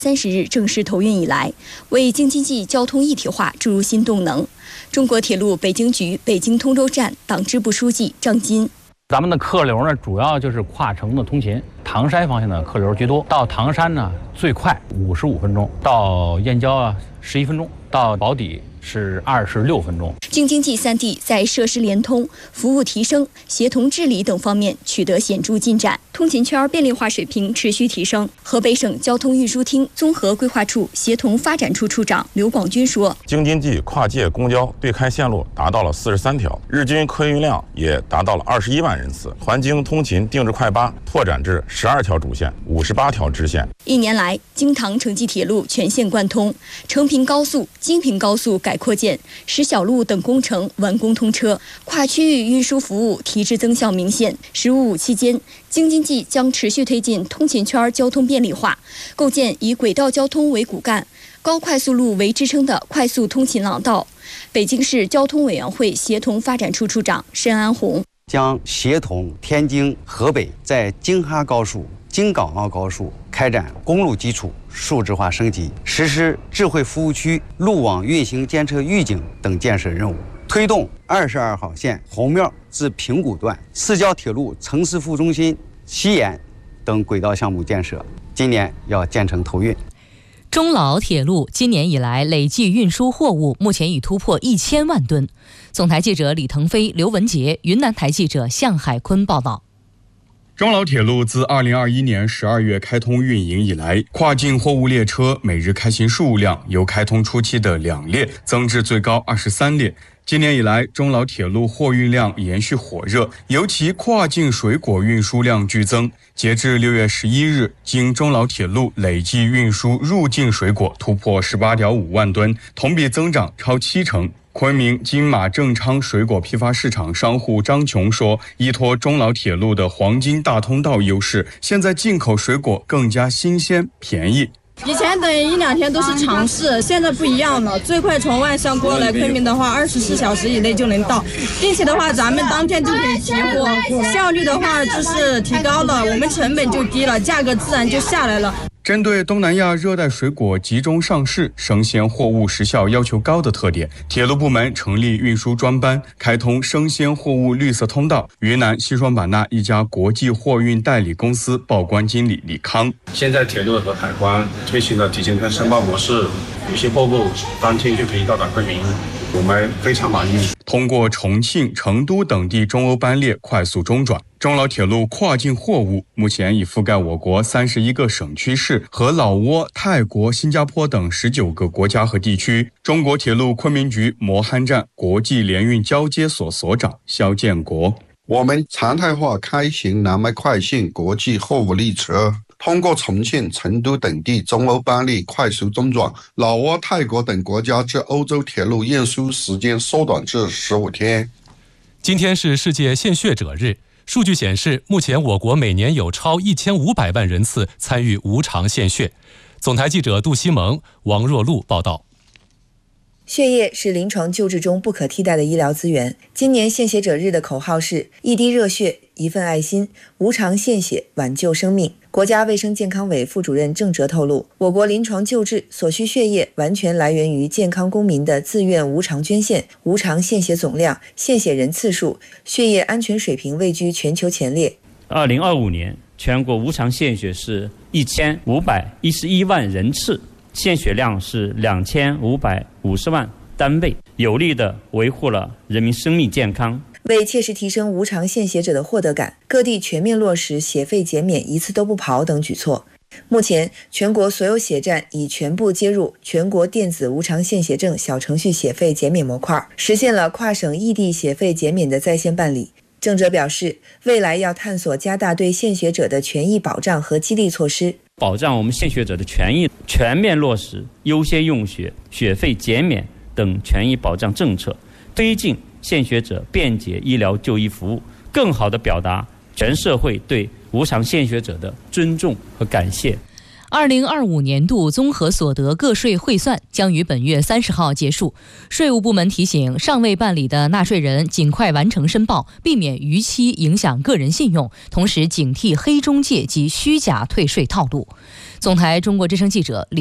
30日正式投运以来，为京津冀交通一体化注入新动能。中国铁路北京局北京通州站党支部书记张金。 咱们的客流呢，主要就是跨城的通勤，唐山方向的客流居多。到唐山呢，最快55分钟；到燕郊11分钟；到宝坻是26分钟。 京津冀3地在设施联通、服务提升、协同治理等方面取得显著进展，通勤圈便利化水平持续提升。河北省交通运输厅综合规划处协同发展处处长刘广军说：“ 京津冀跨界公交对开线路达到了43条，日均客运量也达到了21万人次，环京通勤定制快巴拓展至12条主线、58条支线。 1年来，京唐城际铁路全线贯通，成平高速、京平高速改扩建，石小路等工程完工通车，跨区域运输服务提质增效明显。“15五”期间，京津冀将持续推进通勤圈交通便利化，构建以轨道交通为骨干、高快速路为支撑的快速通勤廊道。北京市交通委员会协同发展处处长申安红将协同天津、河北在京哈高速、京港澳高速开展公路基础数字化升级，实施智慧服务区、路网运行监测预警等建设任务，推动22号线红庙至平谷段、市郊铁路城市副中心西延等轨道项目建设，今年要建成投运。 中老铁路今年以来累计运输货物目前已突破1000万吨。总台记者李腾飞、刘文杰，云南台记者向海坤报道。 中老铁路自2021年12月开通运营以来，跨境货物列车每日开行数量由开通初期的2列增至最高23列。今年以来，中老铁路货运量延续火热，尤其跨境水果运输量剧增。截至6月11日，经中老铁路累计运输入境水果突破18.5万吨，同比增长超70%。昆明金马正昌水果批发市场商户张琼说，依托中老铁路的黄金大通道优势，现在进口水果更加新鲜便宜。 以前等1-2天都是常事，现在不一样了，最快从万象过来昆明的话24小时以内就能到，并且的话咱们当天就可以提货，效率的话就是提高了，我们成本就低了，价格自然就下来了。 针对东南亚热带水果集中上市、生鲜货物时效要求高的特点，铁路部门成立运输专班，开通生鲜货物绿色通道。云南西双版纳一家国际货运代理公司报关经理李康： 现在铁路和海关推行了提前申报模式，有些货物当天就可以到达昆明，我们非常满意。 通过重庆、成都等地中欧班列快速中转，中老铁路跨境货物目前已覆盖我国31个省区市和老挝、泰国、新加坡等19个国家和地区。中国铁路昆明局磨憨站国际联运交接所所长肖建国： 我们常态化开行南麦快线国际货物列车，通过重庆、成都等地中欧班列快速中转，老挝、泰国等国家至欧洲铁路运输时间缩短至15天。 今天是世界献血者日，数据显示，目前我国每年有超1500万人次参与无偿献血。总台记者杜西蒙、王若露报道。 血液是临床救治中不可替代的医疗资源。今年献血者日的口号是一滴热血，一份爱心，无偿献血，挽救生命。国家卫生健康委副主任郑哲透露，我国临床救治所需血液完全来源于健康公民的自愿无偿捐献，无偿献血总量、献血人次数、血液安全水平位居全球前列。 2025年全国无偿献血是1511万人次，献血量是2550万单位，有力地维护了人民生命健康。 为切实提升无偿献血者的获得感，各地全面落实血费减免、一次都不跑等举措。目前，全国所有血站已全部接入全国电子无偿献血证小程序血费减免模块，实现了跨省异地血费减免的在线办理。郑哲表示，未来要探索加大对献血者的权益保障和激励措施， 保障我们献血者的权益，全面落实优先用血、血费减免等权益保障政策，推进献血者便捷医疗就医服务，更好地表达全社会对无偿献血者的尊重和感谢。 2025年度综合所得个税汇算将于本月30号结束。税务部门提醒尚未办理的纳税人尽快完成申报，避免逾期影响个人信用，同时警惕黑中介及虚假退税套路。总台中国之声记者李